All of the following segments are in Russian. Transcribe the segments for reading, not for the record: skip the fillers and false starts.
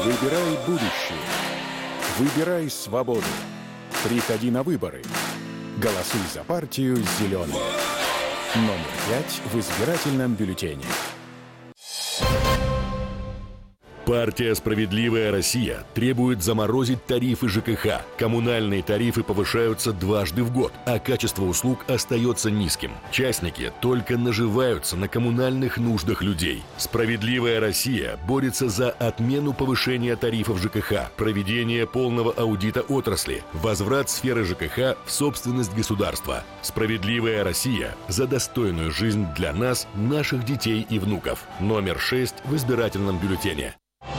Выбирай будущее. Выбирай свободу. Приходи на выборы. Голосуй за партию «Зеленый». Номер 5 в избирательном бюллетене. Партия «Справедливая Россия» требует заморозить тарифы ЖКХ. Коммунальные тарифы повышаются дважды в год, а качество услуг остается низким. Частники только наживаются на коммунальных нуждах людей. «Справедливая Россия» борется за отмену повышения тарифов ЖКХ, проведение полного аудита отрасли, возврат сферы ЖКХ в собственность государства. «Справедливая Россия» за достойную жизнь для нас, наших детей и внуков. Номер 6 в избирательном бюллетене.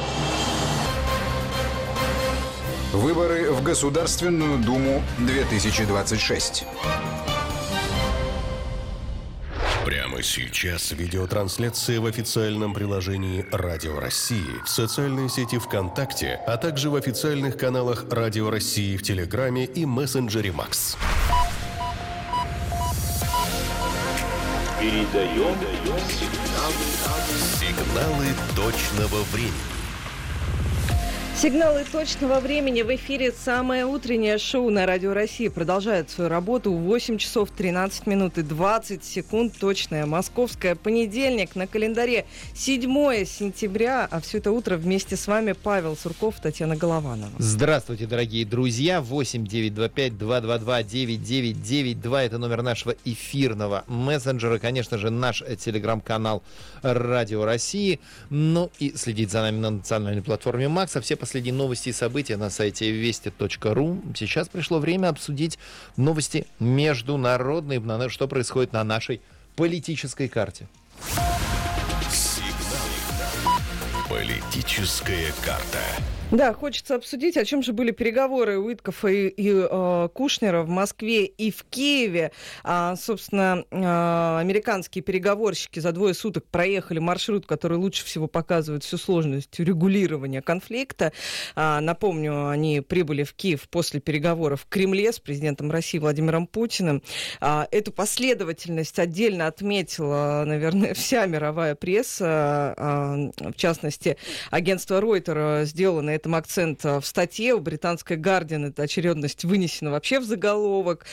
Выборы в Государственную Думу 2026. Прямо сейчас видеотрансляция в официальном приложении «Радио России», в социальной сети ВКонтакте, а также в официальных каналах «Радио России» в Телеграме и мессенджере «Макс». Передаем сигналы точного времени. Сигналы точного времени. В эфире самое утреннее шоу на Радио России продолжает свою работу. 8 часов 13 минут и 20 секунд. Точное московское. Понедельник. На календаре 7 сентября. А все это утро вместе с вами Павел Сурков, Татьяна Голованова. Здравствуйте, дорогие друзья. 8-925-222-9992. Это номер нашего эфирного мессенджера. Конечно же, наш телеграм-канал Радио России. Ну и следить за нами на национальной платформе Макса. Все последние новости и события на сайте вести.ру. Сейчас пришло время обсудить новости международные, что происходит на нашей политической карте. Политическая карта. Да, хочется обсудить, о чем же были переговоры Уиткофа и Кушнера в Москве и в Киеве. Собственно, американские переговорщики за 2 суток проехали маршрут, который лучше всего показывает всю сложность регулирования конфликта. Напомню, они прибыли в Киев после переговоров в Кремле с президентом России Владимиром Путиным. Эту последовательность отдельно отметила, наверное, вся мировая пресса. В частности, агентство Reuters сделало на этом акцент в статье. У британской Guardian эта очередность вынесена вообще в заголовок.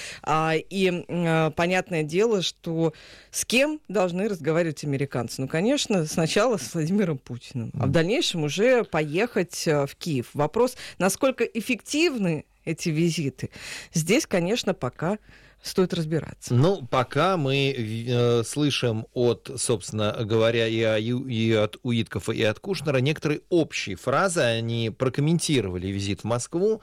И понятное дело, что с кем должны разговаривать американцы? Ну, конечно, сначала с Владимиром Путиным, а в дальнейшем уже поехать в Киев. Вопрос, насколько эффективны эти визиты, здесь, конечно, пока стоит разбираться. Ну, пока мы слышим от, собственно говоря, и от Уиткофа, и от Кушнера некоторые общие фразы. Они прокомментировали визит в Москву.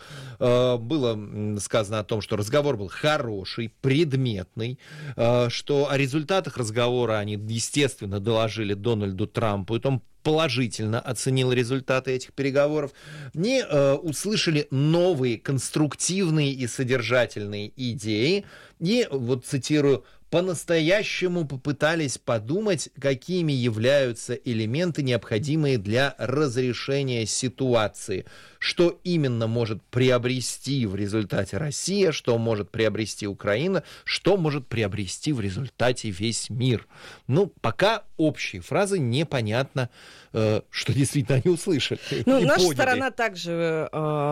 Было сказано о том, что разговор был хороший, предметный, что о результатах разговора они, естественно, доложили Дональду Трампу, и он положительно оценил результаты этих переговоров. Не услышали новые конструктивные и содержательные идеи. И, вот цитирую, по-настоящему попытались подумать, какими являются элементы, необходимые для разрешения ситуации. Что именно может приобрести в результате Россия, что может приобрести Украина, что может приобрести в результате весь мир. Ну, пока общие фразы, непонятно, что действительно они услышали. Ну, наша сторона также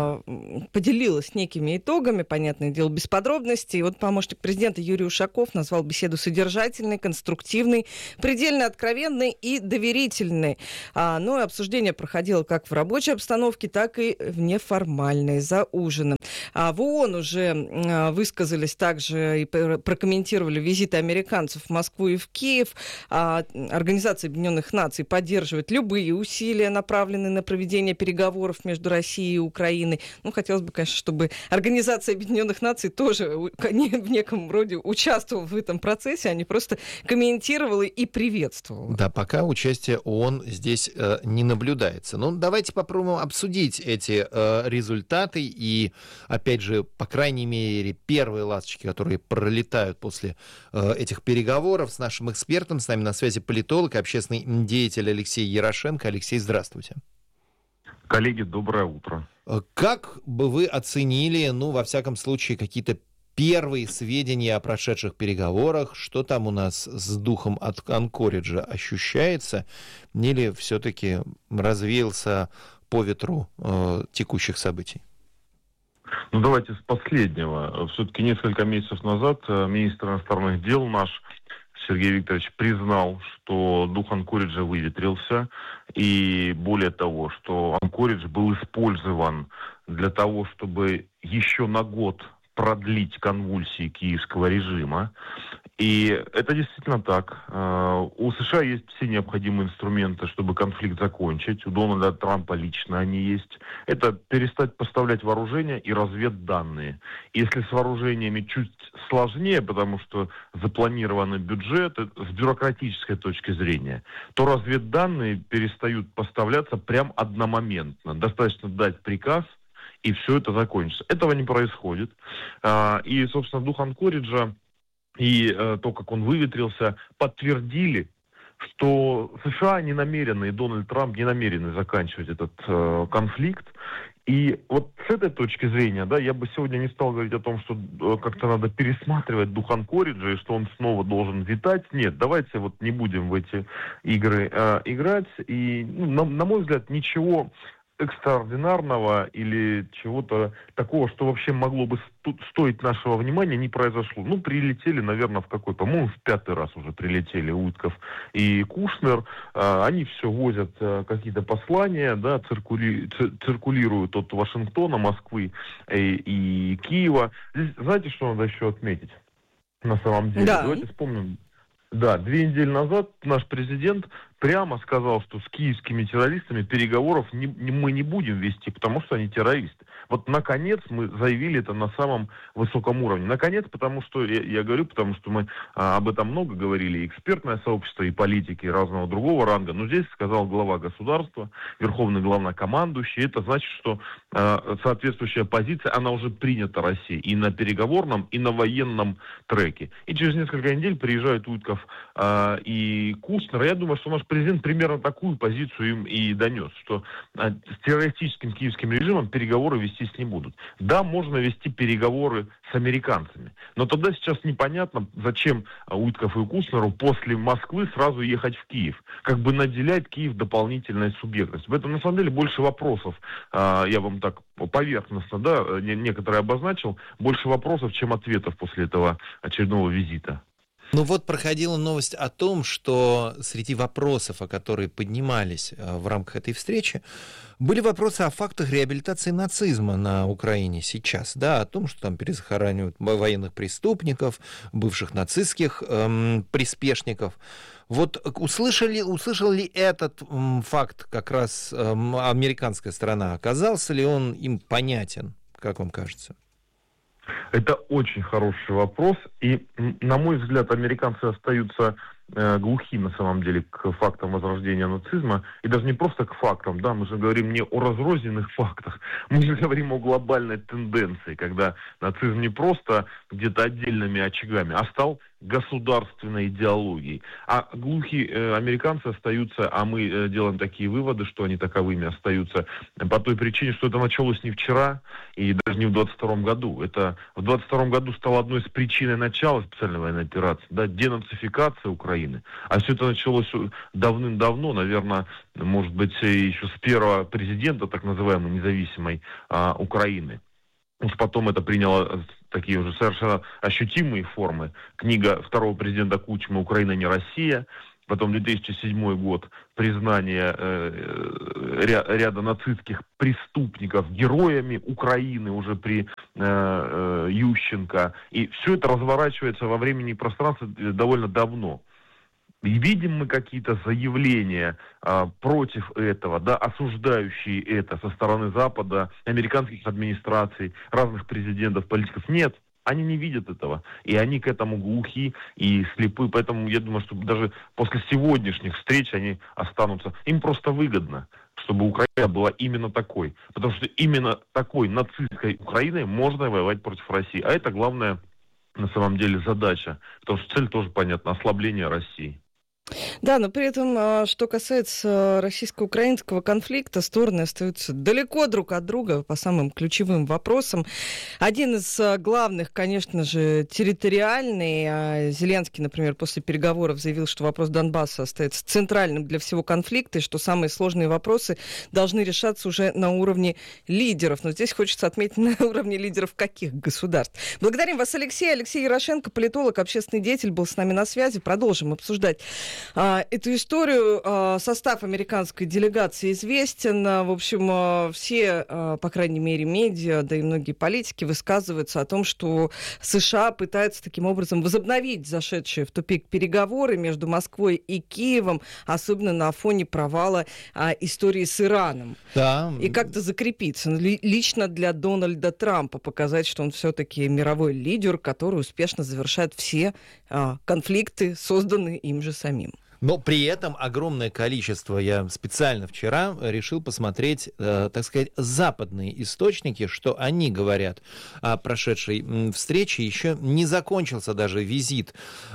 поделилась некими итогами, понятное дело, без подробностей. Вот помощник президента Юрий Ушаков назвал беседу содержательной, конструктивной, предельно откровенной и доверительной. Ну, и обсуждение проходило как в рабочей обстановке, так и в неформальной, за ужином. В ООН уже высказались также и прокомментировали визиты американцев в Москву и в Киев. Организация Объединенных Наций поддерживает любые усилия, направленные на проведение переговоров между Россией и Украиной. Ну, хотелось бы, конечно, чтобы Организация Объединенных Наций тоже в неком роде участвовала в этом процессе, а не просто комментировала и приветствовала. Да, пока участие ООН здесь не наблюдается. Ну, давайте попробуем обсудить эти результаты и, опять же, по крайней мере, первые ласточки, которые пролетают после этих переговоров с нашим экспертом. С нами на связи политолог и общественный деятель Алексей Ярошенко. Алексей, здравствуйте. Коллеги, доброе утро. Как бы вы оценили, ну, во всяком случае, какие-то первые сведения о прошедших переговорах? Что там у нас с духом от Анкориджа ощущается? Или все-таки развеялся по ветру текущих событий? Ну, давайте с последнего. Все-таки несколько месяцев назад министр иностранных дел наш Сергей Викторович признал, что дух Анкориджа выветрился, и более того, что Анкоридж был использован для того, чтобы еще на год продлить конвульсии киевского режима. И это действительно так. У США есть все необходимые инструменты, чтобы конфликт закончить. У Дональда Трампа лично они есть. Это перестать поставлять вооружение и разведданные. Если с вооружениями чуть сложнее, потому что запланированный бюджет с бюрократической точки зрения, то разведданные перестают поставляться прям одномоментно. Достаточно дать приказ, и все это закончится. Этого не происходит. И, собственно, дух Анкориджа и то, как он выветрился, подтвердили, что США не намерены, и Дональд Трамп не намерены заканчивать этот конфликт. И вот с этой точки зрения, да, я бы сегодня не стал говорить о том, что как-то надо пересматривать дух Анкориджа и что он снова должен витать. Нет, давайте вот не будем в эти игры играть. И, на мой взгляд, ничего экстраординарного или чего-то такого, что вообще могло бы стоить нашего внимания, не произошло. Ну, прилетели, наверное, по-моему, в 5-й раз уже прилетели Уитков и Кушнер. Они все возят какие-то послания, да, циркулируют от Вашингтона, Москвы и Киева. Здесь, знаете, что надо еще отметить на самом деле? Да. Давайте вспомним. Да, 2 недели назад наш президент прямо сказал, что с киевскими террористами переговоров мы не будем вести, потому что они террористы. Вот, наконец, мы заявили это на самом высоком уровне. Наконец, потому что, я говорю, потому что мы об этом много говорили, и экспертное сообщество, и политики разного другого ранга. Но здесь сказал глава государства, верховный главнокомандующий. Это значит, что соответствующая позиция, она уже принята Россией и на переговорном, и на военном треке. И через несколько недель приезжают Уитков и Кушнер. Я думаю, что наш президент примерно такую позицию им и донес, что с террористическим киевским режимом переговоры вестись не будут. Да, можно вести переговоры с американцами, но тогда сейчас непонятно, зачем Уитков и Кушнеру после Москвы сразу ехать в Киев, как бы наделять Киев дополнительной субъектностью. В этом, на самом деле, больше вопросов, я вам так поверхностно, да, некоторые обозначил, больше вопросов, чем ответов после этого очередного визита. Ну вот проходила новость о том, что среди вопросов, которые поднимались в рамках этой встречи, были вопросы о фактах реабилитации нацизма на Украине сейчас, да, о том, что там перезахоранивают военных преступников, бывших нацистских приспешников. Вот услышал ли этот факт как раз американская сторона? Оказался ли он им понятен, как вам кажется? Это очень хороший вопрос, и, на мой взгляд, американцы остаются глухи, на самом деле, к фактам возрождения нацизма, и даже не просто к фактам, да, мы же говорим не о разрозненных фактах, мы же говорим о глобальной тенденции, когда нацизм не просто где-то отдельными очагами, а стал государственной идеологией. А глухие американцы остаются, а мы делаем такие выводы, что они таковыми остаются по той причине, что это началось не вчера и даже не в 22 году. Это в 22 году стало одной из причин начала специальной военной операции, да, денацификация Украины. А все это началось давным-давно, наверное, может быть, еще с первого президента, так называемой независимой Украины. Уж потом это приняло такие уже совершенно ощутимые формы. Книга второго президента Кучмы «Украина не Россия». Потом 2007 год, признание ряда нацистских преступников героями Украины уже при Ющенко. И все это разворачивается во времени и пространстве довольно давно. И видим мы какие-то заявления против этого, да, осуждающие это со стороны Запада, американских администраций, разных президентов, политиков. Нет, они не видят этого, и они к этому глухи и слепы. Поэтому я думаю, что даже после сегодняшних встреч они останутся. Им просто выгодно, чтобы Украина была именно такой. Потому что именно такой нацистской Украиной можно воевать против России. А это главная, на самом деле, задача. Потому что цель тоже понятна — ослабление России. Да, но при этом, что касается российско-украинского конфликта, стороны остаются далеко друг от друга по самым ключевым вопросам. Один из главных, конечно же, территориальный. Зеленский, например, после переговоров заявил, что вопрос Донбасса остается центральным для всего конфликта, и что самые сложные вопросы должны решаться уже на уровне лидеров. Но здесь хочется отметить, на уровне лидеров каких государств. Благодарим вас, Алексей. Алексей Ярошенко, политолог, общественный деятель, был с нами на связи. Продолжим обсуждать эту историю. Состав американской делегации известен. В общем, все, по крайней мере, медиа, да и многие политики высказываются о том, что США пытаются таким образом возобновить зашедшие в тупик переговоры между Москвой и Киевом, особенно на фоне провала истории с Ираном. Да. И как-то закрепиться. Лично для Дональда Трампа показать, что он все-таки мировой лидер, который успешно завершает все конфликты, созданные им же самим. Но при этом огромное количество, я специально вчера решил посмотреть, так сказать, западные источники, что они говорят о прошедшей встрече. Еще не закончился даже визит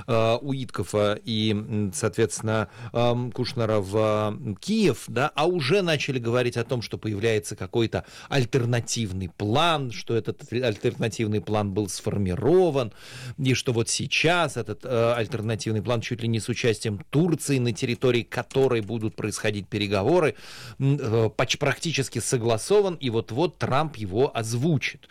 Уиткофа и, соответственно, Кушнера в Киев, да, а уже начали говорить о том, что появляется какой-то альтернативный план, что этот альтернативный план был сформирован, и что вот сейчас этот альтернативный план чуть ли не с участием Турции, на территории которой будут происходить переговоры, практически согласован, и вот-вот Трамп его озвучит.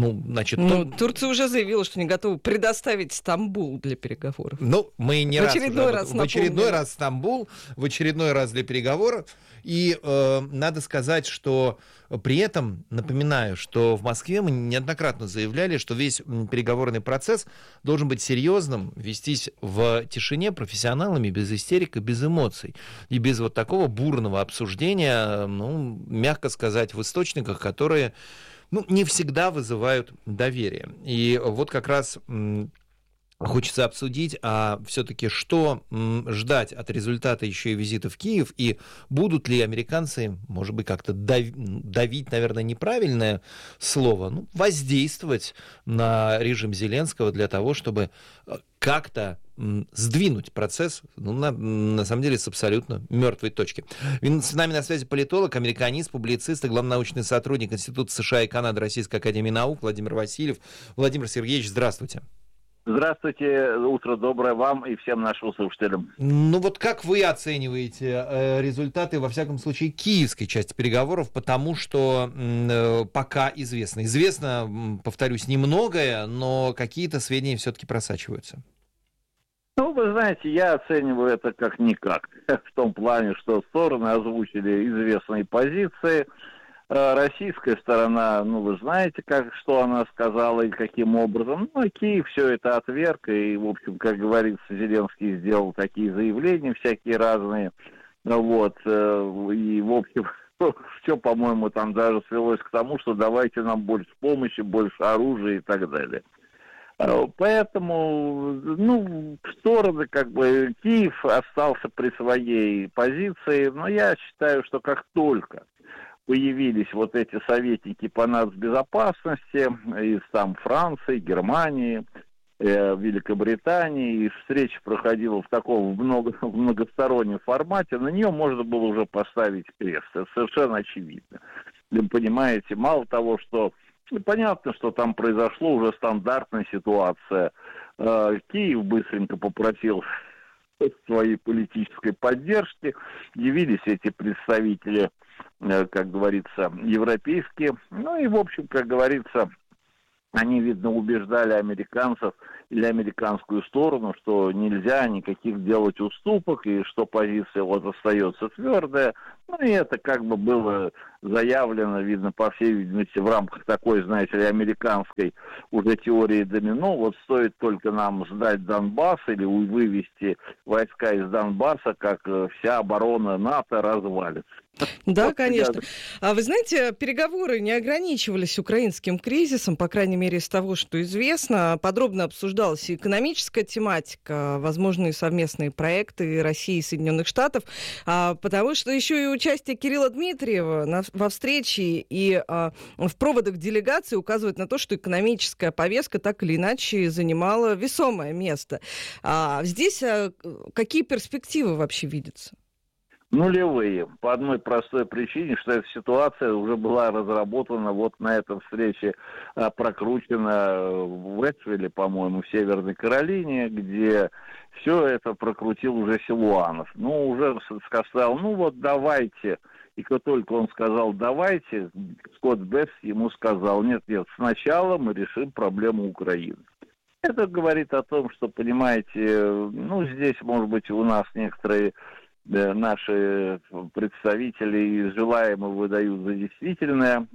Турция уже заявила, что не готова предоставить Стамбул для переговоров. Мы не в очередной раз Стамбул, в очередной раз для переговоров. И надо сказать, что при этом, напоминаю, что в Москве мы неоднократно заявляли, что весь переговорный процесс должен быть серьезным, вестись в тишине профессионалами, без истерик и без эмоций. И без вот такого бурного обсуждения, мягко сказать, в источниках, которые не всегда вызывают доверие. И вот как раз хочется обсудить, а все-таки что ждать от результата еще и визита в Киев, и будут ли американцы, может быть, как-то давить, наверное, неправильное слово, воздействовать на режим Зеленского для того, чтобы как-то сдвинуть процесс, на самом деле, с абсолютно мертвой точки. С нами на связи политолог, американист, публицист и главный научный сотрудник Института США и Канады Российской академии наук Владимир Васильев. Владимир Сергеевич, здравствуйте. Здравствуйте, утро доброе вам и всем нашим слушателям. Как вы оцениваете результаты, во всяком случае, киевской части переговоров, потому что пока известно. Известно, повторюсь, немногое, но какие-то сведения все-таки просачиваются. Вы знаете, я оцениваю это как-никак. В том плане, что стороны озвучили известные позиции. Российская сторона, вы знаете, что она сказала и каким образом. Киев все это отверг, и, в общем, как говорится, Зеленский сделал такие заявления всякие разные. И, в общем, все, по-моему, там даже свелось к тому, что давайте нам больше помощи, больше оружия и так далее. Поэтому, стороны, Киев остался при своей позиции, но я считаю, что как только появились вот эти советники по нацбезопасности из Франции, Германии, Великобритании, и встреча проходила в таком многостороннем формате, на нее можно было уже поставить крест. Это совершенно очевидно. Вы понимаете, мало того, что понятно, что там произошло уже стандартная ситуация. Киев быстренько попросил своей политической поддержки, явились эти представители, как говорится, европейские. И, в общем, как говорится, они, видно, убеждали американцев или американскую сторону, что нельзя никаких делать уступок, и что позиция остается твердая. И это было заявлено, видно, по всей видимости, в рамках такой, знаете ли, американской уже теории домино. Стоит только нам сдать Донбасс или вывести войска из Донбасса, как вся оборона НАТО развалится. Да, конечно. А вы знаете, переговоры не ограничивались украинским кризисом, по крайней мере, из того, что известно. Подробно обсуждалась и экономическая тематика, возможные совместные проекты России и Соединенных Штатов, потому что еще и участие Кирилла Дмитриева во встрече и в проводах делегации указывает на то, что экономическая повестка так или иначе занимала весомое место. Здесь какие перспективы вообще видятся? Нулевые. По одной простой причине, что эта ситуация уже была разработана вот на этой встрече, прокручена в Эшвилле, по-моему, в Северной Каролине, где все это прокрутил уже Силуанов. Уже сказал, давайте. И как только он сказал «давайте», Скотт Бесс ему сказал, нет, сначала мы решим проблему Украины. Это говорит о том, что, понимаете, здесь, может быть, у нас некоторые наши представители желаемое выдают за действительное.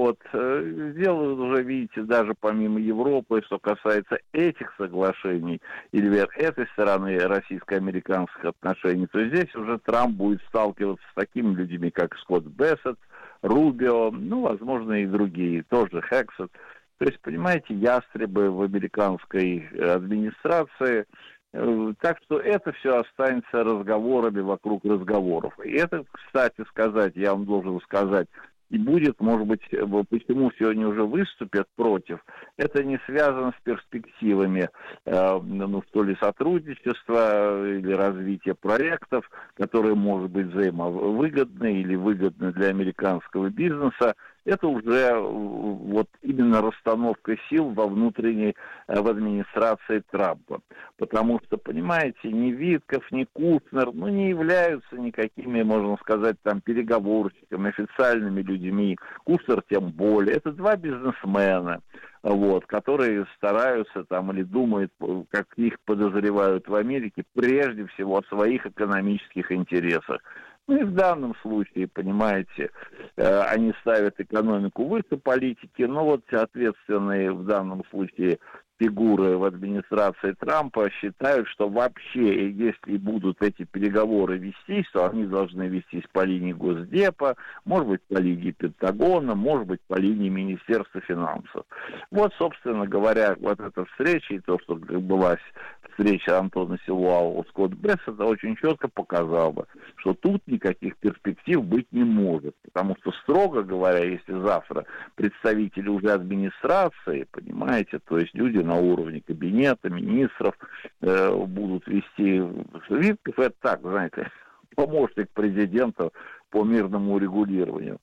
Делают уже, видите, даже помимо Европы, что касается этих соглашений или этой стороны российско-американских отношений, то здесь уже Трамп будет сталкиваться с такими людьми, как Скотт Бессет, Рубио, возможно, и другие, тоже Хексет. То есть, понимаете, ястребы в американской администрации. Так что это все останется разговорами вокруг разговоров. И это, кстати сказать, я вам должен сказать, и будет, может быть, почему сегодня уже выступят против, это не связано с перспективами, что ли, сотрудничества или развития проектов, которые, может быть, взаимовыгодны или выгодны для американского бизнеса. Это уже именно расстановка сил в администрации Трампа. Потому что, понимаете, ни Витков, ни Кушнер, не являются никакими, можно сказать, переговорщиками, официальными людьми. Кушнер тем более. Это два бизнесмена, которые стараются или думают, как их подозревают в Америке, прежде всего о своих экономических интересах. И в данном случае, понимаете, они ставят экономику выше политики, но ответственные в данном случае фигуры в администрации Трампа считают, что вообще, если будут эти переговоры вестись, то они должны вестись по линии Госдепа, может быть, по линии Пентагона, может быть, по линии Министерства финансов. Собственно говоря, эта встреча и то, что была встреча Антона Силуанова с Скотт Бессета, очень четко показала, что тут никаких перспектив быть не может. Потому что, строго говоря, если завтра представители уже администрации, понимаете, то есть люди на уровне кабинета, министров будут вести Витков, это так, знаете, помощник президента по мирному урегулированию.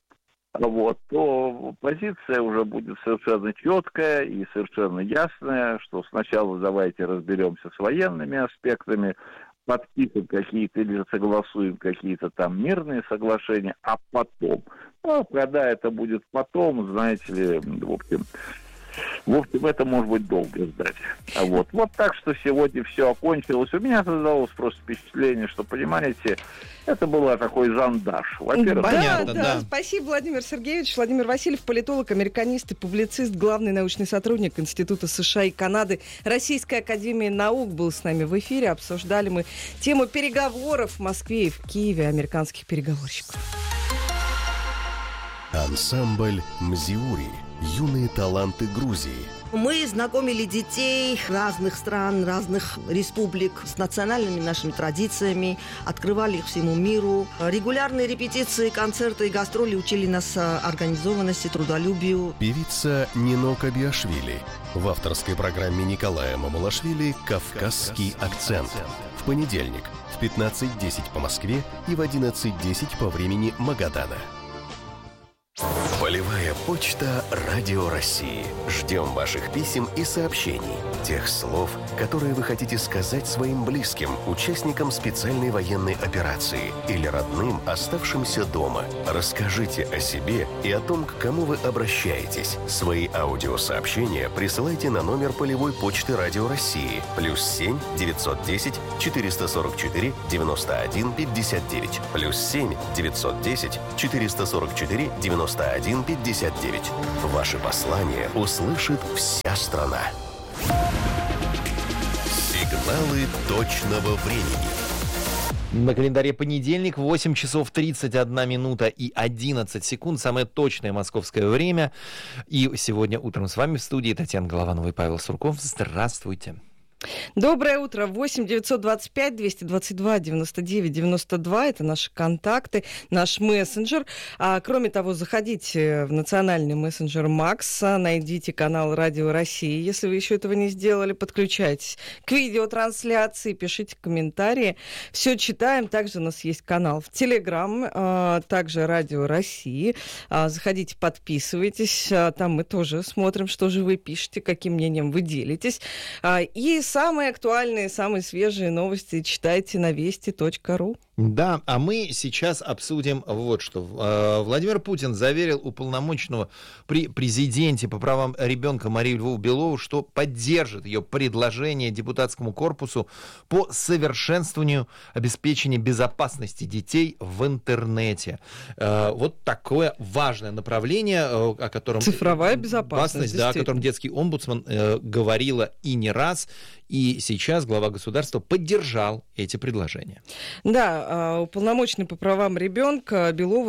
То позиция уже будет совершенно четкая и совершенно ясная, что сначала давайте разберемся с военными аспектами, подпишем какие-то или согласуем какие-то мирные соглашения, а потом, когда это будет потом, знаете ли, в общем, это может быть долго ждать. Так что сегодня все окончилось. У меня создалось просто впечатление, что, понимаете, это был такой жандаш. Во-первых, понятно, да. Спасибо, Владимир Сергеевич. Владимир Васильев, политолог, американист и публицист, главный научный сотрудник Института США и Канады Российской академии наук, был с нами в эфире. Обсуждали мы тему переговоров в Москве и в Киеве американских переговорщиков. Ансамбль «Мзиури». Юные таланты Грузии. Мы знакомили детей разных стран, разных республик с национальными нашими традициями, открывали их всему миру. Регулярные репетиции, концерты и гастроли учили нас организованности, трудолюбию. Певица Нино Кабиашвили. В авторской программе Николая Мамалашвили «Кавказский акцент». В понедельник в 15:10 по Москве и в 11:10 по времени Магадана. Полевая почта «Радио России». Ждем ваших писем и сообщений. Тех слов, которые вы хотите сказать своим близким, участникам специальной военной операции или родным, оставшимся дома. Расскажите о себе и о том, к кому вы обращаетесь. Свои аудиосообщения присылайте на номер полевой почты «Радио России» +7 910 444 91 59 +7 910 444 91 59. Ваши послания услышит вся страна. Сигналы точного времени. На календаре понедельник, 8 часов 31 минута и 11 секунд. Самое точное московское время. И сегодня утром с вами в студии Татьяна Голованова и Павел Сурков. Здравствуйте. Доброе утро. 8 925 222 99 92. Это наши контакты, наш мессенджер. Кроме того, заходите в национальный мессенджер Макс, найдите канал Радио России. Если вы еще этого не сделали, подключайтесь к видеотрансляции, пишите комментарии. Все читаем. Также у нас есть канал в Телеграм, также Радио России. Заходите, подписывайтесь. Там мы тоже смотрим, что же вы пишете, каким мнением вы делитесь. И самые актуальные, самые свежие новости читайте на вести.ру. Да, а мы сейчас обсудим вот что. Владимир Путин заверил уполномоченного при президенте по правам ребенка Марию Львову-Белову, что поддержит ее предложение депутатскому корпусу по совершенствованию обеспечения безопасности детей в интернете. Вот такое важное направление, о котором... Цифровая безопасность, да, о котором детский омбудсман говорила и не раз. И сейчас глава государства поддержал эти предложения. Да, уполномоченный по правам ребенка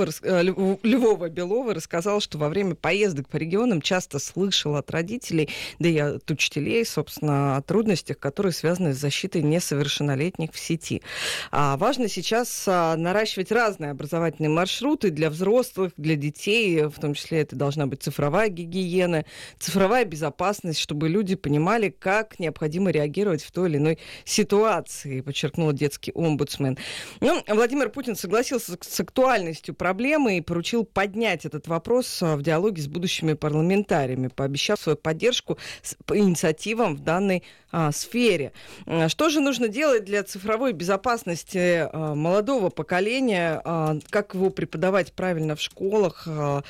Львова-Белова рассказал, что во время поездок по регионам часто слышал от родителей, да и от учителей, собственно, о трудностях, которые связаны с защитой несовершеннолетних в сети. Важно сейчас наращивать разные образовательные маршруты для взрослых, для детей, в том числе это должна быть цифровая гигиена, цифровая безопасность, чтобы люди понимали, как необходимо реагировать в той или иной ситуации, подчеркнул детский омбудсмен. Но Владимир Путин согласился с актуальностью проблемы и поручил поднять этот вопрос в диалоге с будущими парламентариями, пообещав свою поддержку по инициативам в данной сфере. Что же нужно делать для цифровой безопасности молодого поколения? Как его преподавать правильно в школах?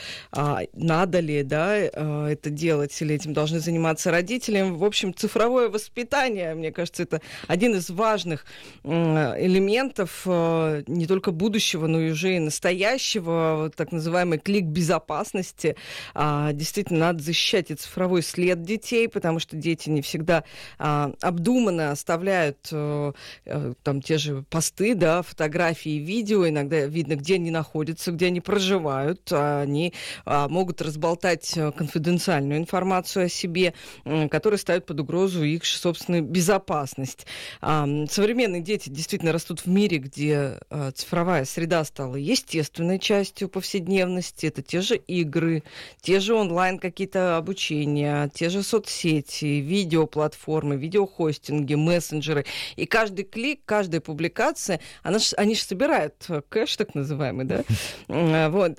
Надо ли, это делать? Или этим должны заниматься родители? В общем, цифровое воспитание, мне кажется, это один из важных элементов не только будущего, но и уже и настоящего, так называемый клик безопасности. Действительно, надо защищать и цифровой след детей, потому что дети не всегда обдуманно оставляют там те же посты, фотографии, видео. Иногда видно, где они находятся, где они проживают. Они могут разболтать конфиденциальную информацию о себе, которая ставит под угрозу их собственную безопасность. Современные дети действительно растут в мире, где цифровая среда стала естественной частью повседневности. Это те же игры, те же онлайн какие-то обучения, те же соцсети, видеоплатформы, видеохостинги, мессенджеры. И каждый клик, каждая публикация, они же собирают кэш, так называемый, да? Вот.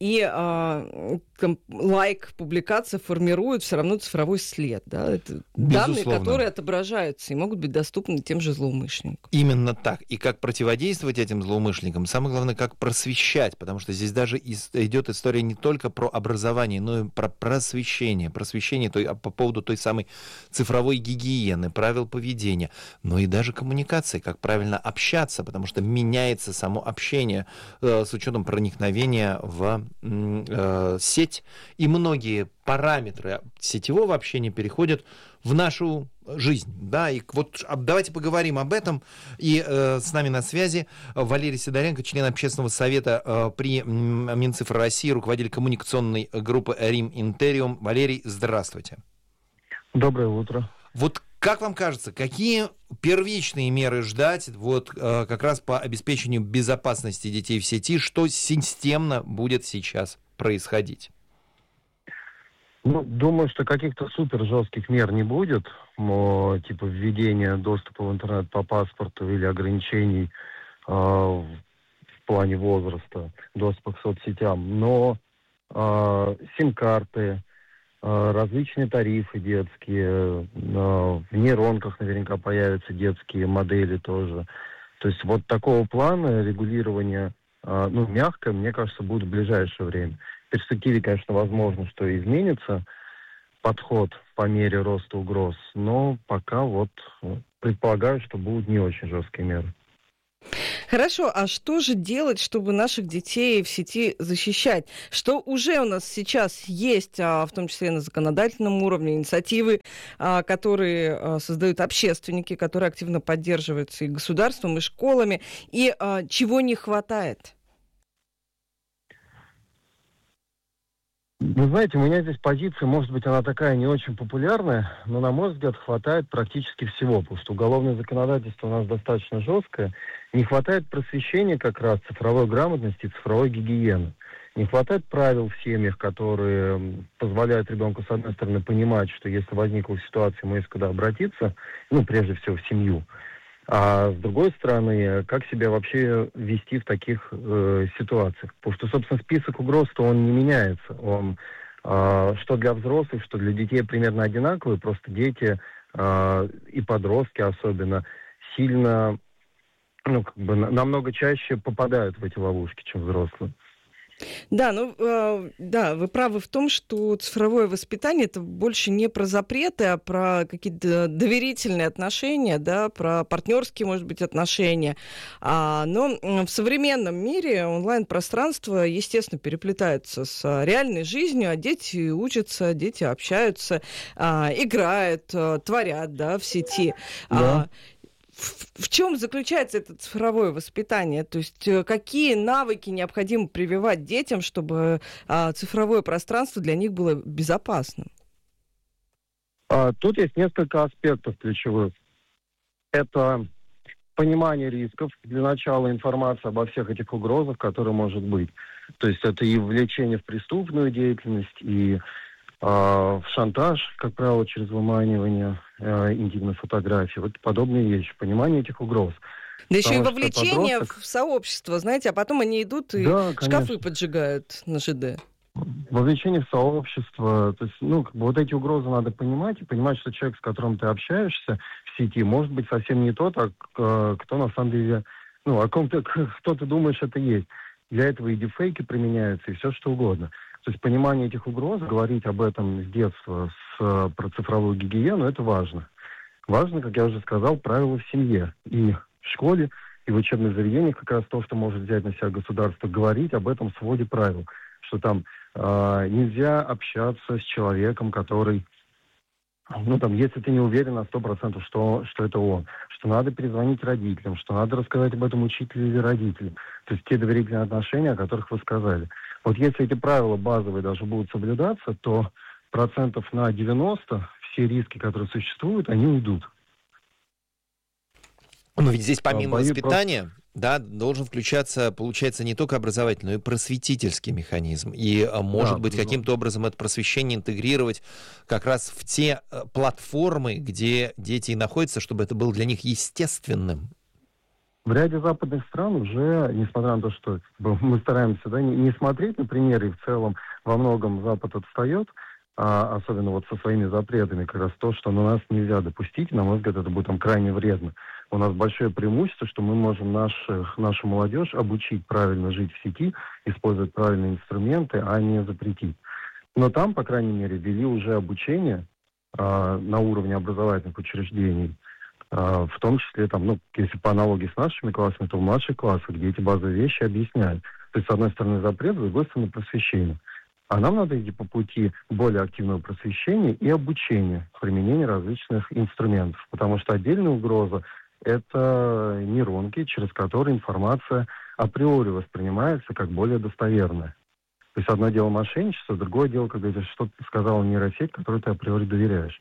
Лайк, публикация формирует все равно цифровой след. Да? Это данные, которые отображаются и могут быть доступны тем же злоумышленникам. Именно так. И как противодействовать этим злоумышленникам, самое главное, как просвещать, потому что здесь даже идет история не только про образование, но и про просвещение. Просвещение по поводу той самой цифровой гигиены, правил поведения, но и даже коммуникации, как правильно общаться, потому что меняется само общение с учетом проникновения в сеть, и многие параметры сетевого общения переходят в нашу жизнь. Да? И вот давайте поговорим об этом. И с нами на связи Валерий Сидоренко, член общественного совета при Минцифры России, руководитель коммуникационной группы Рим Интериум. Валерий, здравствуйте. Доброе утро. Вот как вам кажется, какие первичные меры ждать как раз по обеспечению безопасности детей в сети? Что системно будет сейчас происходить? Думаю, что каких-то супер жестких мер не будет, типа введения доступа в интернет по паспорту или ограничений в плане возраста, доступа к соцсетям. Но сим-карты, различные тарифы детские, в нейронках наверняка появятся детские модели тоже. То есть вот такого плана регулирования, мягкое, мне кажется, будет в ближайшее время. В перспективе, конечно, возможно, что изменится подход по мере роста угроз, но пока предполагаю, что будут не очень жесткие меры. Хорошо, а что же делать, чтобы наших детей в сети защищать? Что уже у нас сейчас есть, в том числе на законодательном уровне, инициативы, которые создают общественники, которые активно поддерживаются и государством, и школами, и чего не хватает? Вы знаете, у меня здесь позиция, может быть, она такая не очень популярная, но, на мой взгляд, хватает практически всего, потому что уголовное законодательство у нас достаточно жесткое. Не хватает просвещения как раз цифровой грамотности, цифровой гигиены. Не хватает правил в семьях, которые позволяют ребенку, с одной стороны, понимать, что если возникла ситуация, ему есть куда обратиться, прежде всего, в семью. А с другой стороны, как себя вообще вести в таких ситуациях? Потому что, собственно, список угроз-то он не меняется. Он что для взрослых, что для детей примерно одинаковый. Просто дети и подростки особенно сильно, намного чаще попадают в эти ловушки, чем взрослые. Да, вы правы в том, что цифровое воспитание это больше не про запреты, а про какие-то доверительные отношения, да, про партнерские, может быть, отношения. Но в современном мире онлайн-пространство, естественно, переплетается с реальной жизнью, а дети учатся, дети общаются, играют, творят, да, в сети. Да. В чем заключается это цифровое воспитание? То есть какие навыки необходимо прививать детям, чтобы цифровое пространство для них было безопасным? Тут есть несколько аспектов ключевых. Это понимание рисков, для начала информация обо всех этих угрозах, которые может быть. То есть это и вовлечение в преступную деятельность, и в шантаж, как правило, через выманивание интимных фотографий. Вот подобные вещи, понимание этих угроз. Да еще и вовлечение в сообщество, знаете, а потом они идут и шкафы поджигают на ЖД. Вовлечение в сообщество, то есть, вот эти угрозы надо понимать, и понимать, что человек, с которым ты общаешься в сети, может быть совсем не тот, кто на самом деле, о ком кто ты думаешь, это есть. Для этого и дипфейки применяются, и все что угодно. То есть понимание этих угроз, говорить об этом с детства, про цифровую гигиену, это важно. Важно, как я уже сказал, правила в семье. И в школе, и в учебных заведениях как раз то, что может взять на себя государство, говорить об этом своде правил. Что там нельзя общаться с человеком, который, если ты не уверен на 100%, что это он. Что надо перезвонить родителям, что надо рассказать об этом учителю или родителям. То есть те доверительные отношения, о которых вы сказали. Вот если эти правила базовые даже будут соблюдаться, то 90% все риски, которые существуют, они уйдут. Но ведь здесь помимо воспитания, должен включаться, получается, не только образовательный, но и просветительский механизм. И, может быть, каким-то образом это просвещение интегрировать как раз в те платформы, где дети и находятся, чтобы это было для них естественным. В ряде западных стран уже, несмотря на то, что мы стараемся не смотреть на примеры, и в целом во многом Запад отстает, особенно со своими запретами, как раз то, что на нас нельзя допустить, на мой взгляд, это будет крайне вредно. У нас большое преимущество, что мы можем нашу молодежь обучить правильно жить в сети, использовать правильные инструменты, а не запретить. Но там, по крайней мере, ввели уже обучение на уровне образовательных учреждений, в том числе, если по аналогии с нашими классами, то в младших классах, где эти базовые вещи объясняют. То есть, с одной стороны, запрет, с другой стороны, просвещение. А нам надо идти по пути более активного просвещения и обучения в применении различных инструментов. Потому что отдельная угроза – это нейронки, через которые информация априори воспринимается как более достоверная. То есть одно дело мошенничество, другое дело, когда что-то сказала нейросеть, которой ты априори доверяешь.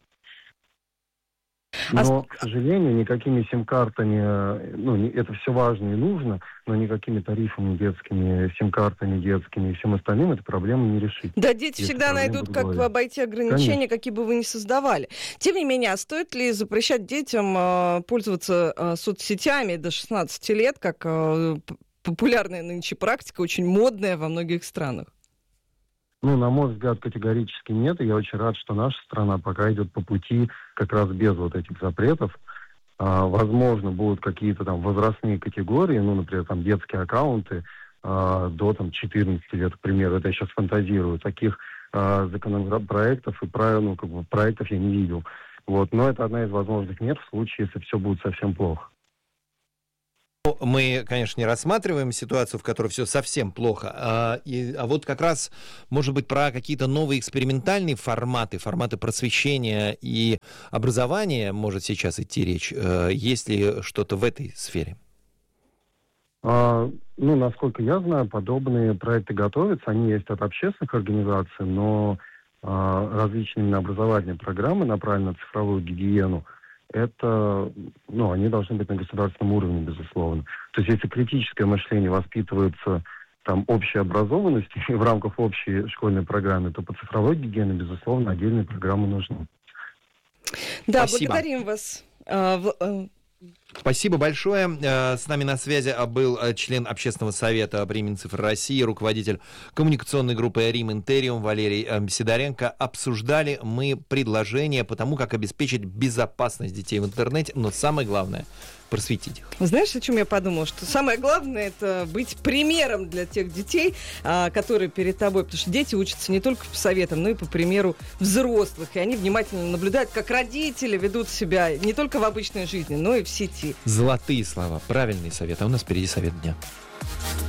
Но, к сожалению, никакими сим-картами, это все важно и нужно, но никакими тарифами детскими, сим-картами детскими и всем остальным эту проблему не решить. Да, дети всегда найдут, как обойти ограничения, Конечно. Какие бы вы ни создавали. Тем не менее, стоит ли запрещать детям пользоваться соцсетями до 16 лет, как популярная нынче практика, очень модная во многих странах? На мой взгляд, категорически нет. И я очень рад, что наша страна пока идет по пути как раз без этих запретов. Возможно, будут какие-то возрастные категории, например, детские аккаунты до 14 лет, к примеру. Это я сейчас фантазирую. Таких законопроектов и проектов я не видел. Но это одна из возможных мер в случае, если все будет совсем плохо. Мы, конечно, не рассматриваем ситуацию, в которой все совсем плохо, а вот как раз, может быть, про какие-то новые экспериментальные форматы просвещения и образования может сейчас идти речь. Есть ли что-то в этой сфере? Насколько я знаю, подобные проекты готовятся. Они есть от общественных организаций, но различные именно образовательные программы, направленные на цифровую гигиену, это, они должны быть на государственном уровне, безусловно. То есть если критическое мышление воспитывается там общей образованностью в рамках общей школьной программы, то по цифровой гигиене, безусловно, отдельные программы нужны. Да, спасибо. Благодарим вас. Спасибо большое. С нами на связи был член Общественного совета при Минцифры России, руководитель коммуникационной группы «Рим Интериум» Валерий Сидоренко. Обсуждали мы предложения по тому, как обеспечить безопасность детей в интернете, но самое главное — просветить их. Знаешь, о чем я подумала? Что самое главное — это быть примером для тех детей, которые перед тобой. Потому что дети учатся не только по советам, но и по примеру взрослых. И они внимательно наблюдают, как родители ведут себя не только в обычной жизни, но и в сети. Золотые слова, правильный совет. А у нас впереди совет дня.